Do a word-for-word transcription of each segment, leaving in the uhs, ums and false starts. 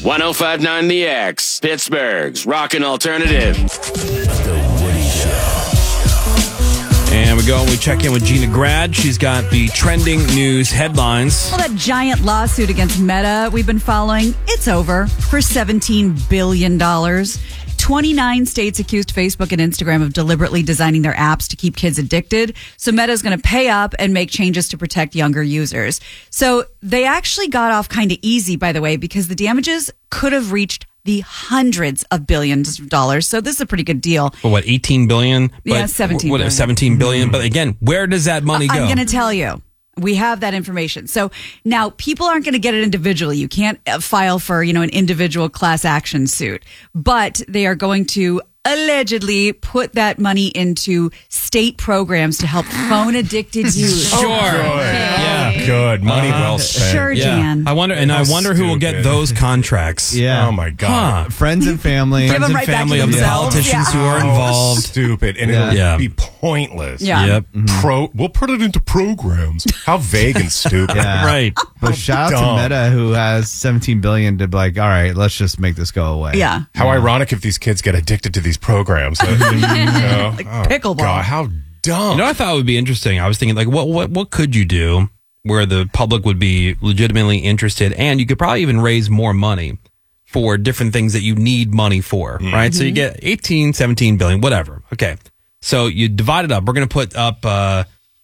one oh five point nine The X, Pittsburgh's Rockin' Alternative. The Woody Show. And we go and we check in with Gina Grad. She's got the trending news headlines. Well, that giant lawsuit against Meta we've been following, it's over for seventeen billion dollars. twenty-nine states accused Facebook and Instagram of deliberately designing their apps to keep kids addicted. So Meta is going to pay up and make changes to protect younger users. So they actually got off kind of easy, by the way, because the damages could have reached the hundreds of billions of dollars. So this is a pretty good deal. For what, eighteen billion? Yeah, But seventeen what, billion. seventeen billion. But again, where does that money go? I'm going to tell you. We have that information. So now people aren't going to get it individually. You can't uh, file for, you know, an individual class action suit, but they are going to allegedly put that money into state programs to help phone addicted youth. Sure. Yeah, good. Money well spent. Sure, Yeah. Jan. I wonder, and How I wonder who will get stupid. those contracts. Yeah. Oh my God. Huh. Friends and family. Give Friends them and right back family to of the themselves. politicians Yeah. who are Oh, involved. stupid, and Yeah. it'll Yeah. be pointless. Yeah. Yep. Pro, we'll put it into programs. How vague and stupid. Yeah. Right. But shout out dumb. to Meta, who has seventeen billion to be like, all right, let's just make this go away. Yeah. How ironic if these kids get addicted to these programs. Like, you know, Like oh, pickleball. God, how dumb. You know, I thought would be interesting. I was thinking, like, what, what, what could you do where the public would be legitimately interested, and you could probably even raise more money for different things that you need money for, right? So you get eighteen, seventeen billion, whatever. Okay. So you divide it up. We're going to put up uh,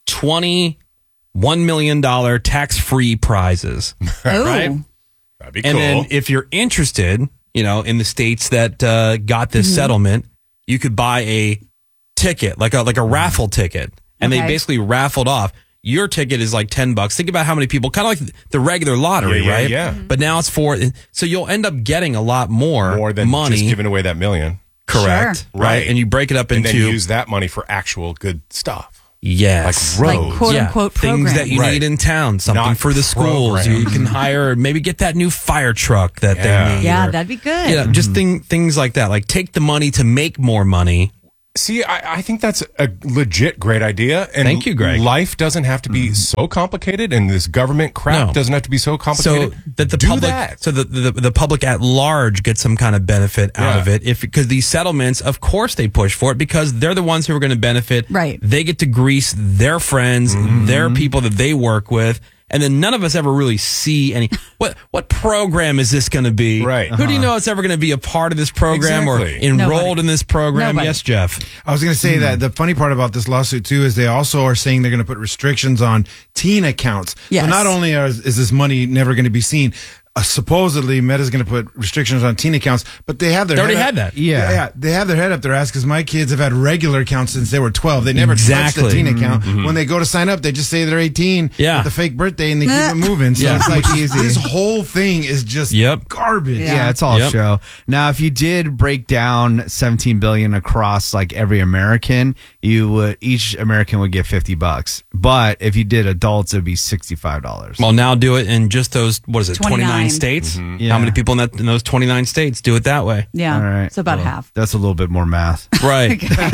twenty-one million dollars tax-free prizes. Oh. Right? That'd be And cool. then if you're interested, you know, in the states that uh, got this Mm-hmm. settlement, you could buy a ticket, like a like a raffle ticket, and they Okay. basically raffled off. Your ticket is like ten bucks. Think about how many people, kind of like the regular lottery, Yeah, yeah, right? yeah. Mm-hmm. But now it's for, so you'll end up getting a lot more, More than money. just giving away that million. Correct. Sure. Right. Right. And you break it up And into, then use that money for actual good stuff. yes. Like Like roads. quote Yeah, unquote things program. that you Right. need in town, something Not for the schools. program. You can hire, maybe get that new fire truck that Yeah. they need. Yeah, or- that'd be good. Yeah, just thing, things like that. Like take the money to make more money. See, I, I think that's a legit great idea. And Thank you, Greg. Life doesn't have to be so complicated, and this government crap No. doesn't have to be so So complicated. that the Do public, that. so the, the the public at large gets some kind of benefit out Yeah. of it. If because these settlements, of course, they push for it because they're the ones who are going to benefit. Right. They get to grease their friends, their people that they work with. And then none of us ever really see any. What what program is this going to be? Right. Who do you know is ever going to be a part of this program or Exactly. enrolled Nobody. in this program? Nobody. Yes, Jeff. I was going to say that the funny part about this lawsuit too is they also are saying they're going to put restrictions on teen accounts. Yes. So not only are, is this money never going to be seen, uh, supposedly Meta's going to put restrictions on teen accounts, but they have their They already head had up- that. Yeah, yeah, they have their head up their ass because my kids have had regular accounts since they were twelve. They never Exactly. touched a teen account. When they go to sign up, they just say they're eighteen Yeah. with the fake birthday and they keep it moving. So Yeah. it's like Easy. this whole thing is just Yep. garbage. Yeah, it's all Yep. show. Now, if you did break down seventeen billion across like every American, you would each American would get fifty bucks. But if you did adults, it would be sixty-five dollars. Well, now do it in just those. What is it? twenty-nine twenty-nine. states. Yeah. How many people in that in those twenty-nine states do it that way? Yeah. All right. So about Well, half. That's a little bit more math. Right. You get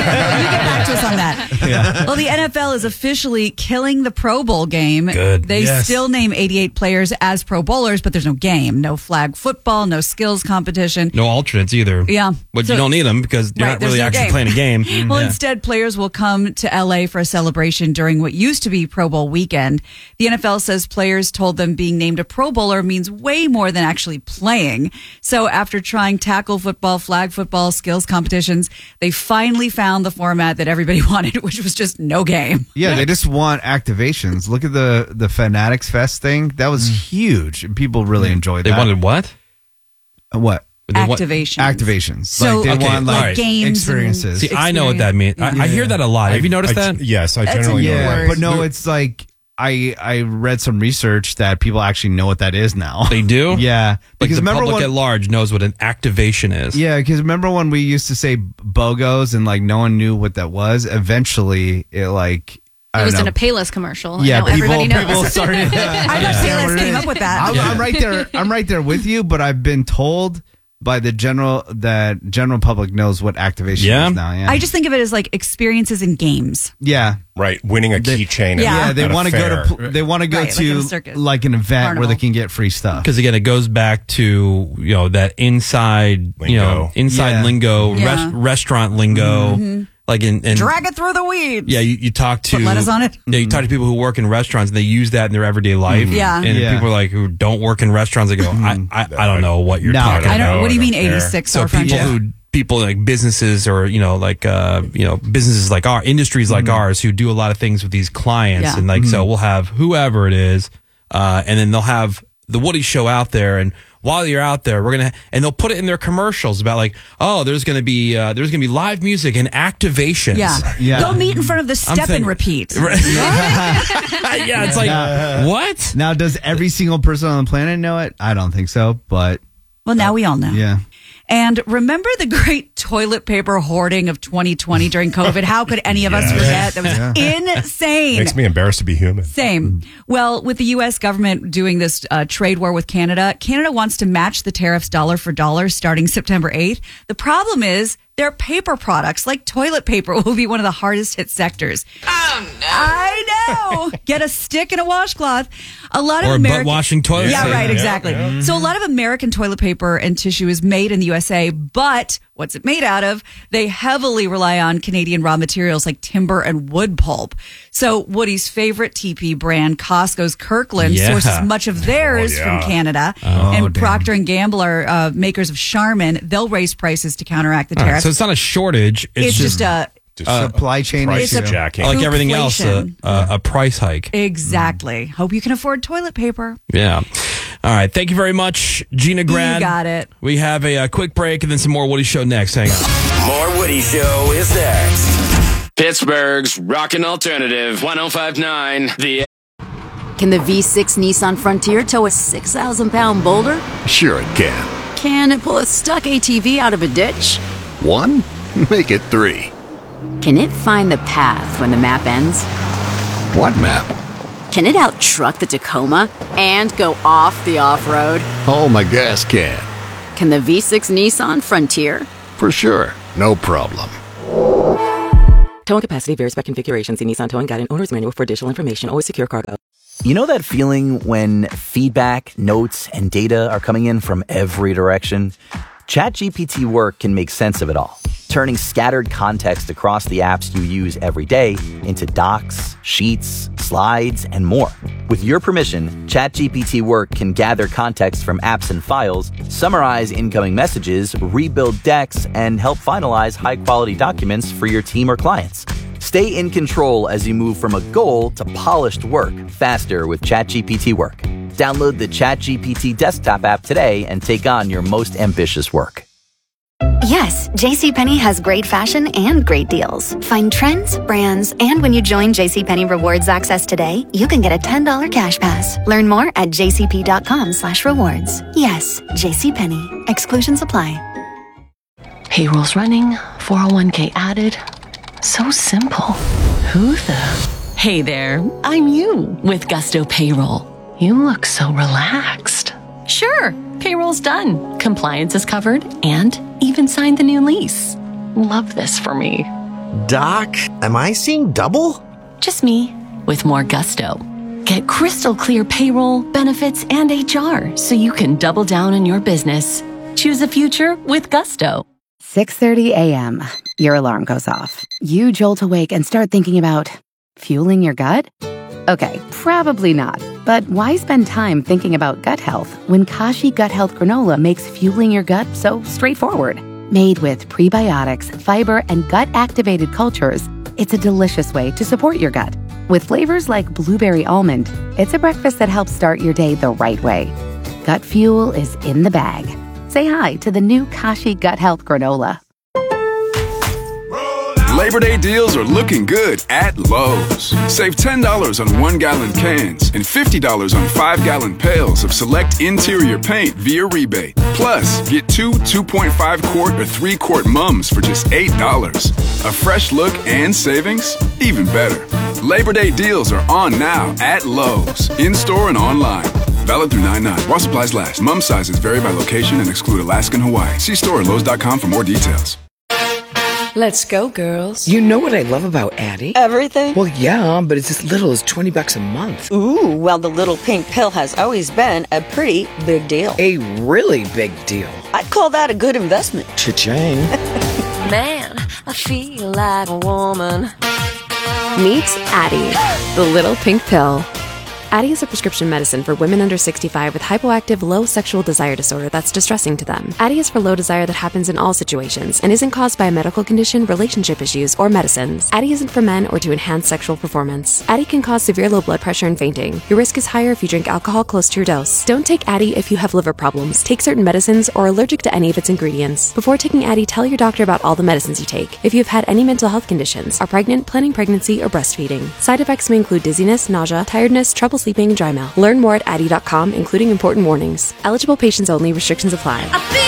back to us on that. Well, the N F L is officially killing the Pro Bowl game. Good. They Yes. still name eighty-eight players as Pro Bowlers, but there's no game, no flag football, no skills competition. No alternates either. Yeah. But So- you don't need them because you're Right, not there's really no actually game. playing a game. Well, Yeah. instead, players will come to L A for a celebration during what used to be Pro Bowl weekend. The N F L says players told them being named a Pro Bowler means way more than actually playing. So after trying tackle football, flag football, skills competitions, they finally found the format that everybody wanted, which was just no game. Yeah, they just want activations. Look at the the Fanatics Fest thing. That was huge. And people really enjoyed They that. wanted what? Uh, what? They want- Activation. Activations. So like they Okay, want like all right. games and- experiences. See, I know what that means. I, I hear that a lot. Have you noticed I- that? Yes, I That's a generally know new that. yeah, word. but no, it's like I I read some research that people actually know what that is now. They do? Yeah, Like because the remember public when, at large knows what an activation is. yeah, because remember when we used to say BOGOs and like no one knew what that was. Eventually, it like I It was don't in know. a Payless commercial. and Yeah, now people, everybody knows. people started. I thought Payless came up with that. I'm, I'm right there. I'm right there with you, but I've been told by the general that general public knows what activation Yeah. is now. Yeah, I just think of it as like experiences in games. yeah. Right, winning a keychain. Yeah. Yeah, they at a want to fair. go to pl- they want to go Right, like to in a circus. like an event Carnival. where they can get free stuff. Because again, it goes back to you know that inside you know Lingo. inside Yeah. lingo, Yeah. res- restaurant lingo, like in, in Drag it through the weeds. yeah. You, you talk to Put lettuce on it. Yeah, you talk to people who work in restaurants and they use that in their everyday life. Yeah. and Yeah. people like who don't work in restaurants, they go, I, I, I don't know what you're No, talking I about. don't. know, What do you I mean don't care. eighty-six? So Our people friendship? who people like businesses or you know like uh you know businesses like our industries like ours who do a lot of things with these clients Yeah. and like so we'll have whoever it is uh and then they'll have the Woody Show out there, and while you're out there we're gonna and they'll put it in their commercials about like, oh, there's gonna be uh there's gonna be live music and activations. Yeah. Yeah. Go meet in front of the step and thinking- repeat. Yeah, it's like what? Now, does every single person on the planet know it? I don't think so, but Well, now we all know. yeah. And remember the great toilet paper hoarding of twenty twenty during COVID? How could any of us forget? That was insane. Makes me embarrassed to be human. Same. Well, with the U S government doing this uh, trade war with Canada, Canada wants to match the tariffs dollar for dollar starting September eighth. The problem is their paper products like toilet paper will be one of the hardest hit sectors. Oh, no. I know. Get a stick and a washcloth. A lot of Or American- butt washing toilet Yeah, paper. right, exactly. So a lot of American toilet paper and tissue is made in the U S A, but what's it made out of? They heavily rely on Canadian raw materials like timber and wood pulp. So Woody's favorite T P brand, Costco's Kirkland, Yeah. sources much of theirs Oh, yeah. from Canada. Oh, and damn. Procter and Gamble are uh, makers of Charmin. They'll raise prices to counteract the All right, tariffs. so it's not a shortage. It's, it's just a Just Supply chain price issue. jacking. like everything else, a, inflation. a, a price hike. exactly. Hope you can afford toilet paper. Yeah. All right. Thank you very much, Gina Grad. You got it. We have a, uh quick break and then some more Woody Show next. Hang on. More Woody Show is next. Pittsburgh's Rockin' Alternative one oh five point nine. The Can the V six Nissan Frontier tow a six thousand pound boulder? Sure it can. Can it pull a stuck A T V out of a ditch? One? Make it three. Can it find the path when the map ends? What map? Can it out-truck the Tacoma and go off the off-road? Oh, my gas can. Can the V six Nissan Frontier? For sure. No problem. Towing capacity varies by configuration. See Nissan Towing Guide and Owner's Manual for additional information. Always secure cargo. You know that feeling when feedback, notes, and data are coming in from every direction? ChatGPT Work can make sense of it all, turning scattered context across the apps you use every day into docs, sheets, slides, and more. With your permission, ChatGPT Work can gather context from apps and files, summarize incoming messages, rebuild decks, and help finalize high-quality documents for your team or clients. Stay in control as you move from a goal to polished work faster with ChatGPT Work. Download the ChatGPT desktop app today and take on your most ambitious work. Yes, JCPenney has great fashion and great deals. Find trends, brands, and when you join JCPenney Rewards Access today, you can get a ten dollars cash pass. Learn more at jcp.com slash rewards. Yes, JCPenney. Exclusions apply. Payroll's running, four oh one k added. So simple. Who the? Hey there, I'm you with Gusto Payroll. You look so relaxed. Sure, payroll's done. Compliance is covered and even signed the new lease. Love this for me. Doc, am I seeing double? Just me with more gusto. Get crystal clear payroll, benefits, and H R so you can double down on your business. Choose a future with Gusto. six thirty a.m. Your alarm goes off. You jolt awake and start thinking about fueling your gut? Okay, probably not. But why spend time thinking about gut health when Kashi Gut Health Granola makes fueling your gut so straightforward? Made with prebiotics, fiber, and gut-activated cultures, it's a delicious way to support your gut. With flavors like blueberry almond, it's a breakfast that helps start your day the right way. Gut fuel is in the bag. Say hi to the new Kashi Gut Health Granola. Labor Day deals are looking good at Lowe's. Save ten dollars on one-gallon cans and fifty dollars on five-gallon pails of select interior paint via rebate. Plus, get two two point five quart or three quart mums for just eight dollars. A fresh look and savings? Even better. Labor Day deals are on now at Lowe's, in-store and online. Valid through nine nine. While supplies last. Mum sizes vary by location and exclude Alaska and Hawaii. See store at Lowe's dot com for more details. Let's go, girls. You know what I love about Addie? Everything? Well, yeah, but it's as little as twenty bucks a month. Ooh, well, the little pink pill has always been a pretty big deal. A really big deal. I'd call that a good investment. Cha-ching. Man, I feel like a woman. Meet Addie, the little pink pill. Addie is a prescription medicine for women under sixty-five with hypoactive low sexual desire disorder that's distressing to them. Addie is for low desire that happens in all situations and isn't caused by a medical condition, relationship issues, or medicines. Addie isn't for men or to enhance sexual performance. Addie can cause severe low blood pressure and fainting. Your risk is higher if you drink alcohol close to your dose. Don't take Addie if you have liver problems, take certain medicines, or are allergic to any of its ingredients. Before taking Addie, tell your doctor about all the medicines you take. If you have had any mental health conditions, are pregnant, planning pregnancy, or breastfeeding. Side effects may include dizziness, nausea, tiredness, trouble sleeping, and dry mouth. Learn more at addie dot com, including important warnings. Eligible patients only. Restrictions apply.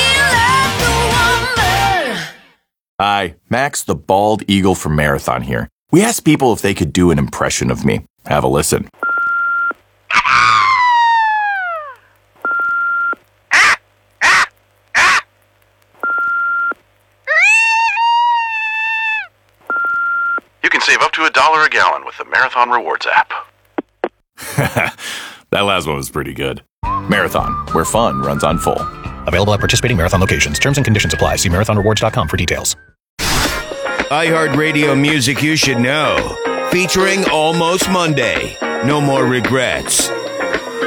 Hi, Max the Bald Eagle from Marathon here. We asked people if they could do an impression of me. Have a listen. You can save up to a dollar a gallon with the Marathon Rewards app. That last one was pretty good. Marathon, where fun runs on full. Available at participating Marathon locations. Terms and conditions apply. See marathon rewards dot com for details. iHeartRadio music you should know. Featuring Almost Monday. No more regrets.